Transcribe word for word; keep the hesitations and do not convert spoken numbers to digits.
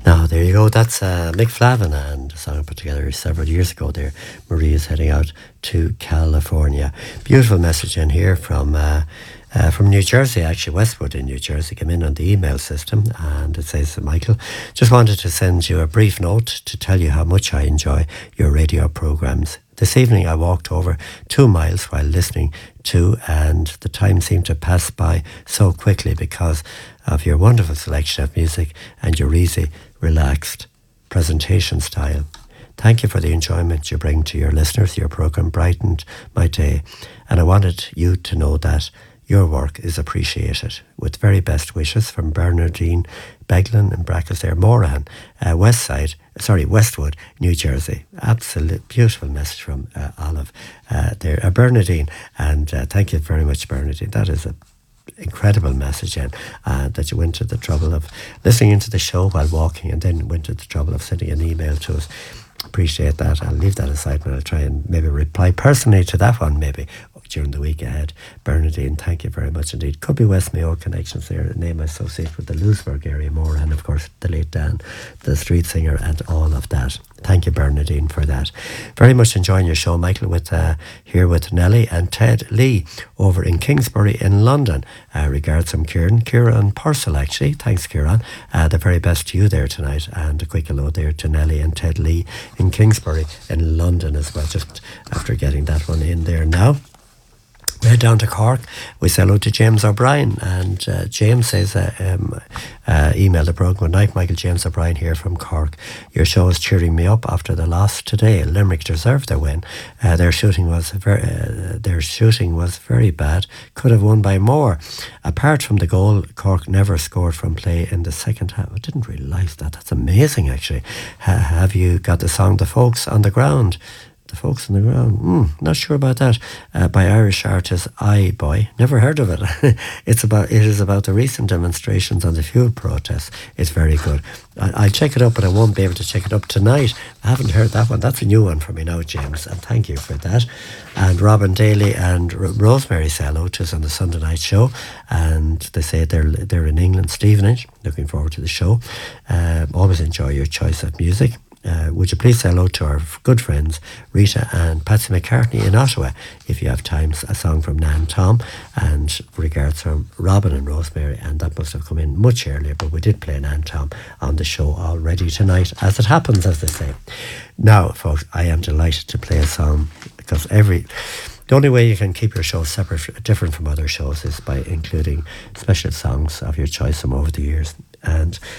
Now, there you go. That's uh, Mick Flavin and a song I put together several years ago there. Marie is heading out to California. Beautiful message in here from uh, uh, from New Jersey, actually, Westwood in New Jersey. Came in on the email system and it says, Michael, just wanted to send you a brief note to tell you how much I enjoy your radio programmes. This evening I walked over two miles while listening to, and the time seemed to pass by so quickly because of your wonderful selection of music and your easy, relaxed presentation style. Thank you for the enjoyment you bring to your listeners. Your programme brightened my day, and I wanted you to know that your work is appreciated. With very best wishes from Bernardine Beglin in brackets there, Moran, uh, West Side, sorry, Westwood, New Jersey. Absolute beautiful message from uh, Olive uh, there, uh, Bernardine, and uh, thank you very much, Bernardine. That is a incredible message, and uh, that you went to the trouble of listening into the show while walking and then went to the trouble of sending an email to us. Appreciate that. I'll leave that aside and I'll try and maybe reply personally to that one maybe during the week ahead. Bernardine, thank you very much indeed. Could be West Mayo connections there, a name associated with the Lewisburg area more, and of course the late Dan, the street singer, and all of that. Thank you, Bernardine, for that. Very much enjoying your show, Michael, with uh, here with Nelly and Ted Lee over in Kingsbury in London. Uh, regards from Kieran. Kieran Purcell, actually. Thanks, Kieran. Uh, the very best to you there tonight, and a quick hello there to Nelly and Ted Lee in Kingsbury in London as well, just after getting that one in there now. We head down to Cork. We say hello to James O'Brien, and uh, James says, uh, um, uh, email the programme. Good night, Michael. James O'Brien here from Cork. Your show is cheering me up after the loss today. Limerick deserved their win. Uh, their shooting was very, uh, their shooting was very bad. Could have won by more. Apart from the goal, Cork never scored from play in the second half. I didn't realise that. That's amazing, actually. Ha- have you got the song "The Folks on the Ground"? The Folks on the Ground. Mm, not sure about that. Uh, by Irish artist I Boy. Never heard of it. it's about. It is about the recent demonstrations on the fuel protests. It's very good. I, I'll check it up, but I won't be able to check it up tonight. I haven't heard that one. That's a new one for me now, James, and thank you for that. And Robin Daly and R- Rosemary say hello to us on the Sunday night show, and they say they're they're in England, Stevenage. Looking forward to the show. Uh, always enjoy your choice of music. Uh, would you please say hello to our good friends Rita and Patsy McCartney in Ottawa if you have time, a song from Nan Tom, and regards from Robin and Rosemary, and that must have come in much earlier, but we did play Nan Tom on the show already tonight, as it happens, as they say. Now, folks, I am delighted to play a song, because every the only way you can keep your show separate, different from other shows, is by including special songs of your choice from over the years. And